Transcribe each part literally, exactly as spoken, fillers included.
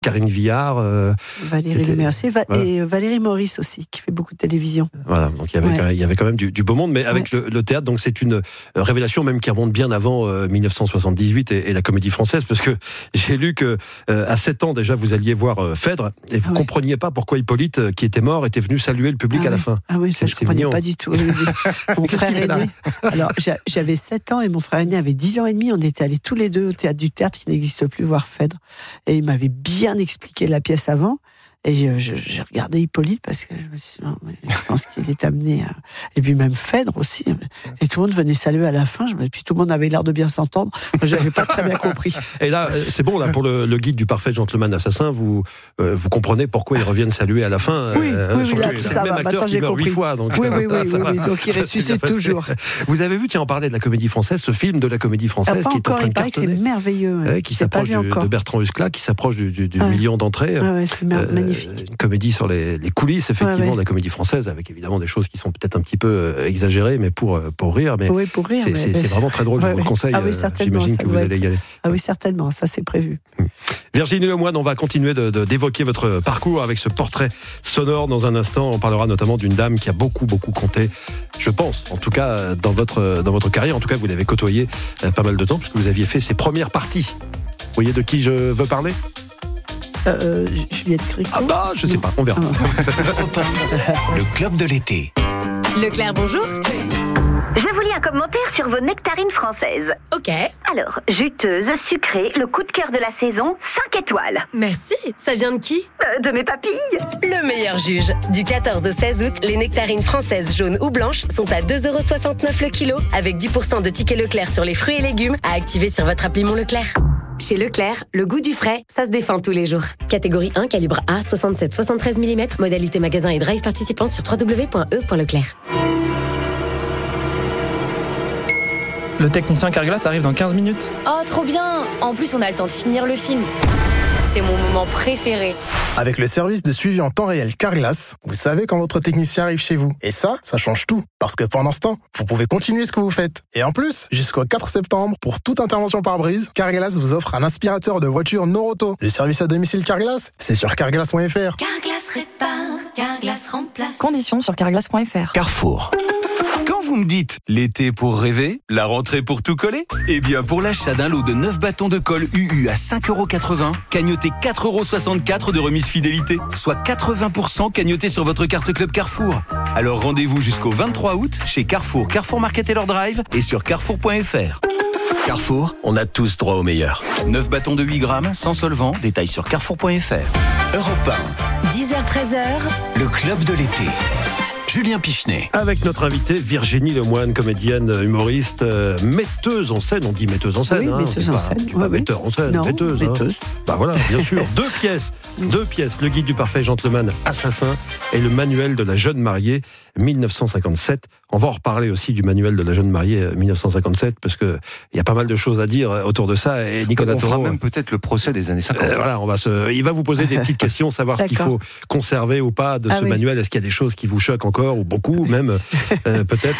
Karine Viard, euh, Valérie Lemercier Va- voilà. et Valérie Maurice aussi, qui fait beaucoup de télévision. Voilà, donc il y avait, ouais. il y avait quand même du, du beau monde, mais avec ouais. le, le théâtre, donc c'est une révélation même qui remonte bien avant euh, dix-neuf cent soixante-dix-huit et, et la Comédie Française, parce que j'ai lu que euh, à sept ans déjà vous alliez voir euh, Phèdre et vous ah, compreniez ouais. pas pourquoi Hippolyte, euh, qui était mort, était venu saluer le public ah, à la oui. fin. Ah oui, ça je comprenais pas du tout. Mon frère aîné, alors j'avais sept ans et mon frère aîné avait dix ans et demi. On était allés tous les deux au théâtre du théâtre qui n'existe plus voir Phèdre, et il m'avait bien expliqué la pièce avant. Et je, j'ai regardé Hippolyte parce que je me suis dit, non, mais je pense qu'il est amené à... Et puis même Phèdre aussi. Et tout le monde venait saluer à la fin. Et puis tout le monde avait l'air de bien s'entendre. Moi, j'avais pas très bien compris. Et là, c'est bon, là, pour le, le guide du parfait gentleman assassin, vous, euh, vous comprenez pourquoi ils reviennent saluer à la fin. Oui, euh, oui, oui, là, c'est ça le même va. acteur Maintenant, qui j'ai meurt compris. huit fois. Donc, oui, oui, oui, ça oui, oui. Donc il ressuscite toujours. Vous avez vu, tiens, on parlait de la Comédie Française, ce film de la Comédie Française ah, qui est en train de cartonner. C'est merveilleux. Ouais. Ouais, qui s'approche du, de Bertrand Huskla, qui s'approche du, du, du ouais. million d'entrées. Ah ouais, c'est euh, magnifique. Une comédie sur les, les coulisses, effectivement, ouais, ouais. de la Comédie Française, avec évidemment des choses qui sont peut-être un petit peu euh, exagérées, mais pour, euh, pour rire. Mais oui, pour rire. C'est, mais c'est, c'est vraiment très drôle, ouais, je vous le conseille. Ah oui, certainement. J'imagine que vous allez y aller. Ah oui, certainement, ça c'est prévu. Virginie Lemoine, on va continuer de, de, d'évoquer votre parcours avec ce portrait sonore dans un instant. On parlera notamment d'une dame qui a beaucoup, beaucoup compté, je pense, en tout cas, dans votre, dans votre carrière. En tout cas, vous l'avez côtoyée euh, pas mal de temps, puisque vous aviez fait ses premières parties. Vous voyez de qui je veux parler ? Euh, Juliette Gréco. Ah bah, je sais pas, on verra. Le club de l'été. Leclerc, bonjour. Je vous lis un commentaire sur vos nectarines françaises. Ok. Alors, juteuse, sucrée, le coup de cœur de la saison, cinq étoiles. Merci. Ça vient de qui ? euh, De mes papilles. Le meilleur juge. Du quatorze au seize août, les nectarines françaises jaunes ou blanches sont à deux euros soixante-neuf le kilo, avec dix pour cent de tickets Leclerc sur les fruits et légumes à activer sur votre appli Mon Leclerc. Chez Leclerc, le goût du frais, ça se défend tous les jours. Catégorie un, calibre A, soixante-sept soixante-treize millimètres, modalité magasin et drive participant sur w w w point e point leclerc. Le technicien Carglass arrive dans quinze minutes. Oh, trop bien! En plus, on a le temps de finir le film. C'est mon moment préféré. Avec le service de suivi en temps réel Carglass, vous savez quand votre technicien arrive chez vous. Et ça, ça change tout. Parce que pendant ce temps, vous pouvez continuer ce que vous faites. Et en plus, jusqu'au quatre septembre, pour toute intervention par brise, Carglass vous offre un aspirateur de voiture Noroto. Le service à domicile Carglass, c'est sur carglass point f r. Carglass répare, Carglass remplace. Conditions sur carglass point f r. Carrefour. Quand vous me dites l'été pour rêver, la rentrée pour tout coller, eh bien pour l'achat d'un lot de neuf bâtons de colle U U à cinq euros quatre-vingts, cagnotez quatre euros soixante-quatre de remise fidélité, soit quatre-vingts pour cent cagnotés sur votre carte Club Carrefour. Alors rendez-vous jusqu'au vingt-trois août chez Carrefour, Carrefour Market et leur drive et sur carrefour point f r. Carrefour, on a tous droit au meilleur. neuf bâtons de huit grammes, sans solvant, détail sur carrefour point f r. Europe un. dix heures treize heures. Le club de l'été. Julien Pichenet. Avec notre invitée Virginie Lemoine, comédienne, humoriste, euh, metteuse en scène. On dit metteuse en scène. Oui, hein, metteuse en pas, scène. Pas ouais, metteur en scène, non, metteuse. metteuse. Hein. Bah voilà, bien sûr. Deux pièces. Deux pièces. Le guide du parfait gentleman assassin et le manuel de la jeune mariée dix-neuf cent cinquante-sept. On va en reparler aussi du manuel de la jeune mariée dix-neuf cent cinquante-sept parce que il y a pas mal de choses à dire autour de ça. Et Nicolas on fera Taureau, même peut-être le procès des années cinquante. Euh, voilà, on va se, il va vous poser des petites questions, savoir ce qu'il faut conserver ou pas de ah ce oui. manuel. Est-ce qu'il y a des choses qui vous choquent encore ou beaucoup même euh, peut-être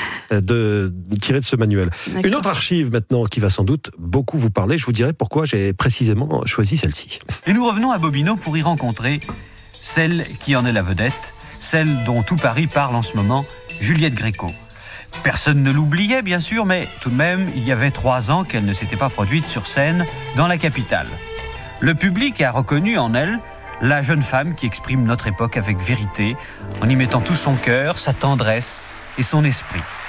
de tirer de ce manuel. D'accord. Une autre archive maintenant qui va sans doute beaucoup vous parler. Je vous dirai pourquoi j'ai précisément choisi celle-ci. Et nous revenons à Bobino pour y rencontrer celle qui en est la vedette, celle dont tout Paris parle en ce moment, Juliette Gréco. Personne ne l'oubliait, bien sûr, mais tout de même, il y avait trois ans qu'elle ne s'était pas produite sur scène dans la capitale. Le public a reconnu en elle la jeune femme qui exprime notre époque avec vérité, en y mettant tout son cœur, sa tendresse et son esprit.